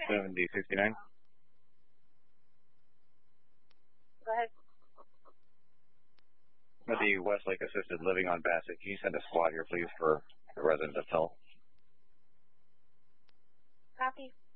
7069. Go ahead. With the Westlake Assisted Living on Bassett, can you send a squad here, please, for the resident of Hill? Copy.